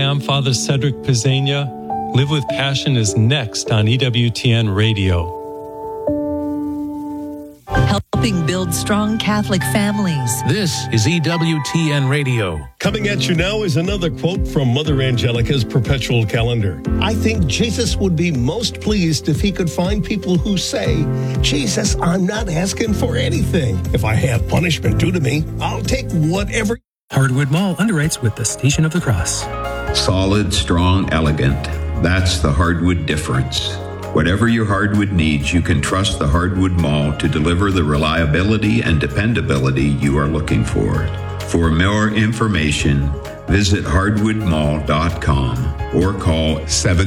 I'm Father Cedric Pizzania. Live with Passion is next on EWTN Radio. Helping build strong Catholic families. This is EWTN Radio. Coming at you now is another quote from Mother Angelica's perpetual calendar. I think Jesus would be most pleased if he could find people who say, Jesus, I'm not asking for anything. If I have punishment due to me, I'll take whatever. Hardwood Mall underwrites with the Station of the Cross. Solid, strong, elegant. That's the hardwood difference. Whatever your hardwood needs, you can trust the Hardwood Mall to deliver the reliability and dependability you are looking for. For more information, visit hardwoodmall.com or call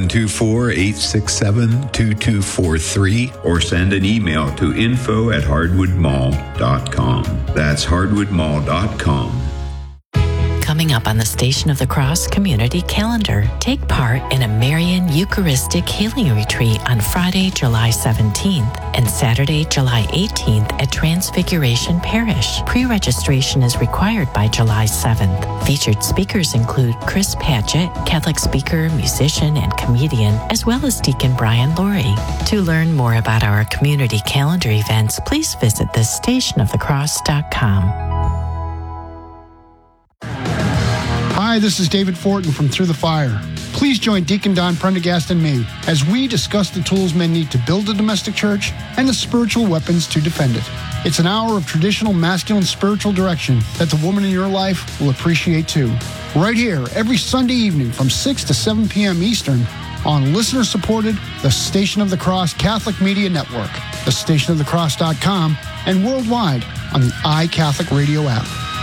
724-867-2243 or send an email to info@hardwoodmall.com. That's hardwoodmall.com. Coming up on the Station of the Cross Community Calendar, take part in a Marian Eucharistic Healing Retreat on Friday, July 17th and Saturday, July 18th at Transfiguration Parish. Pre-registration is required by July 7th. Featured speakers include Chris Patchett, Catholic speaker, musician, and comedian, as well as Deacon Brian Laurie. To learn more about our community calendar events, please visit thestationofthecross.com. Hi, this is David Fortin from Through the Fire. Please join Deacon Don Prendergast and me as we discuss the tools men need to build a domestic church and the spiritual weapons to defend it. It's an hour of traditional masculine spiritual direction that the woman in your life will appreciate too. Right here, every Sunday evening from 6 to 7 p.m. Eastern on listener-supported The Station of the Cross Catholic Media Network, thestationofthecross.com, and worldwide on the iCatholic Radio app.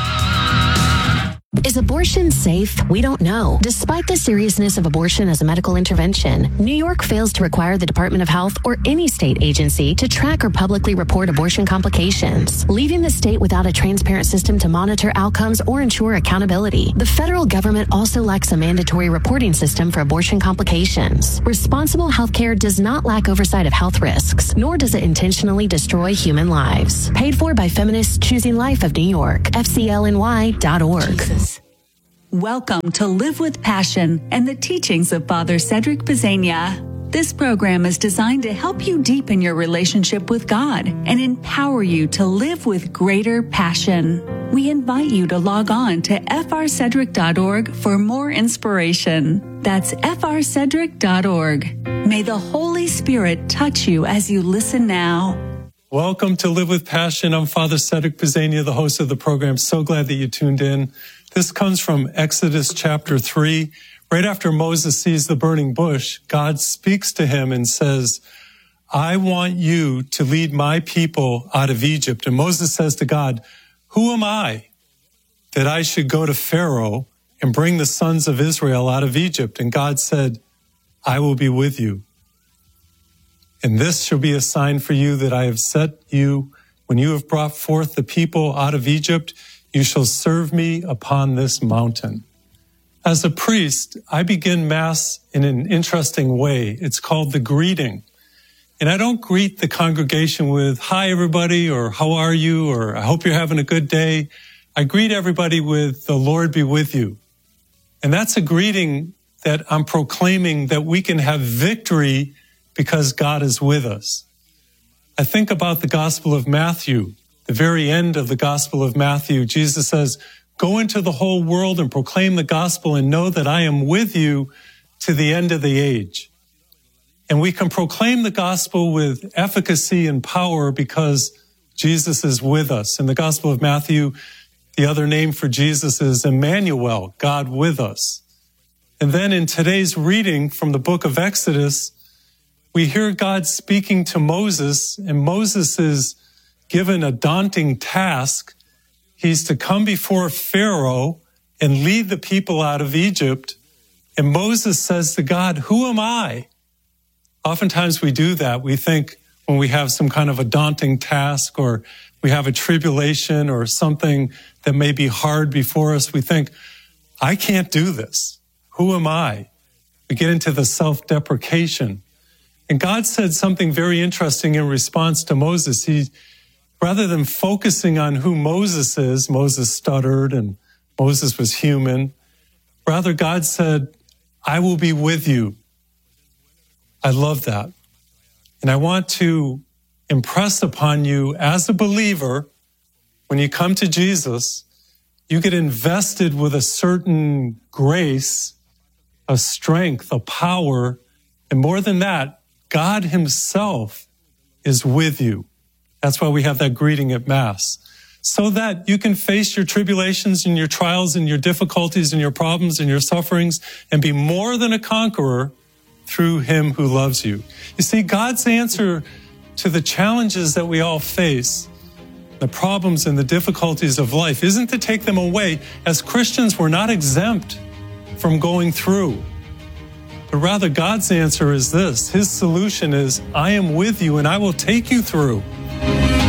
Is abortion safe? We don't know. Despite the seriousness of abortion as a medical intervention, New York fails to require the Department of Health or any state agency to track or publicly report abortion complications, leaving the state without a transparent system to monitor outcomes or ensure accountability. The federal government also lacks a mandatory reporting system for abortion complications. Responsible healthcare does not lack oversight of health risks, nor does it intentionally destroy human lives. Paid for by Feminists Choosing Life of New York, FCLNY.org. Jesus. Welcome to Live with Passion and the teachings of Father Cedric Pizzania. This program is designed to help you deepen your relationship with God and empower you to live with greater passion. We invite you to log on to frcedric.org for more inspiration. That's frcedric.org. May the Holy Spirit touch you as you listen now. Welcome to Live with Passion. I'm Father Cedric Pizzania, the host of the program. So glad that you tuned in. This comes from Exodus chapter 3. Right after Moses sees the burning bush, God speaks to him and says, I want you to lead my people out of Egypt. And Moses says to God, who am I that I should go to Pharaoh and bring the sons of Israel out of Egypt? And God said, I will be with you. And this shall be a sign for you that I have set you when you have brought forth the people out of Egypt. You shall serve me upon this mountain. As a priest, I begin Mass in an interesting way. It's called the greeting. And I don't greet the congregation with, hi, everybody, or how are you, or I hope you're having a good day. I greet everybody with, the Lord be with you. And that's a greeting that I'm proclaiming that we can have victory because God is with us. I think about the Gospel of Matthew. The very end of the Gospel of Matthew, Jesus says, go into the whole world and proclaim the gospel and know that I am with you to the end of the age. And we can proclaim the gospel with efficacy and power because Jesus is with us. In the Gospel of Matthew, the other name for Jesus is Emmanuel, God with us. And then in today's reading from the book of Exodus, we hear God speaking to Moses, and Moses is given a daunting task. He's to come before Pharaoh and lead the people out of Egypt. And Moses says to God, who am I? Oftentimes we do that. We think when we have some kind of a daunting task or we have a tribulation or something that may be hard before us, we think, I can't do this. Who am I? We get into the self-deprecation. And God said something very interesting in response to Moses. Rather than focusing on who Moses is, Moses stuttered and Moses was human. Rather, God said, I will be with you. I love that. And I want to impress upon you as a believer, when you come to Jesus, you get invested with a certain grace, a strength, a power, and more than that, God himself is with you. That's why we have that greeting at Mass, so that you can face your tribulations and your trials and your difficulties and your problems and your sufferings and be more than a conqueror through him who loves you. You see, God's answer to the challenges that we all face, the problems and the difficulties of life, isn't to take them away. As Christians, we're not exempt from going through. But rather, God's answer is this. His solution is, I am with you and I will take you through.